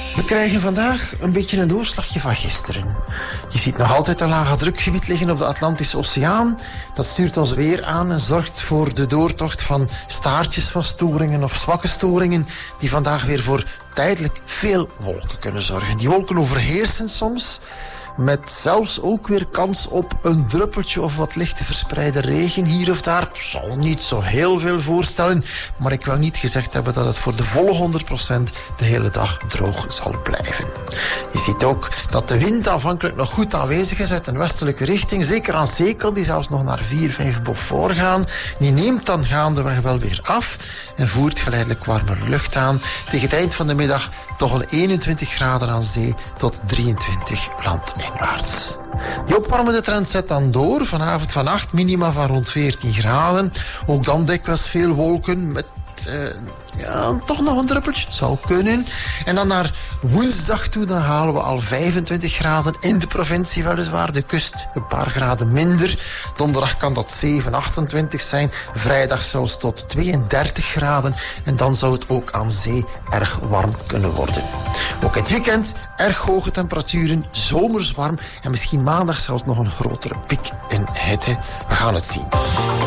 We krijgen vandaag een beetje een doorslagje van gisteren. Je ziet nog altijd een lage drukgebied liggen op de Atlantische Oceaan. Dat stuurt ons weer aan en zorgt voor de doortocht van staartjes van storingen of zwakke storingen die vandaag weer voor tijdelijk veel wolken kunnen zorgen. Die wolken overheersen soms, met zelfs ook weer kans op een druppeltje of wat lichte verspreide regen hier of daar. Zal niet zo heel veel voorstellen, maar ik wil niet gezegd hebben dat het voor de volle 100% de hele dag droog zal blijven. Je ziet ook dat de wind aanvankelijk nog goed aanwezig is uit een westelijke richting, zeker aan zeekant, die zelfs nog naar 4-5 Beaufort gaan. Die neemt dan gaandeweg wel weer af en voert geleidelijk warmer lucht aan. Tegen het eind van de middag toch al 21 graden aan zee tot 23 landinwaarts. Die opwarmende trend zet dan door. Vanavond vannacht minima van rond 14 graden. Ook dan dikwijls veel wolken met toch nog een druppeltje. Het zou kunnen. En dan naar woensdag toe, dan halen we al 25 graden in de provincie weliswaar. De kust een paar graden minder. Donderdag kan dat 7, 28 zijn. Vrijdag zelfs tot 32 graden. En dan zou het ook aan zee erg warm kunnen worden. Ook het weekend erg hoge temperaturen, zomers warm. En misschien maandag zelfs nog een grotere piek in hitte. We gaan het zien.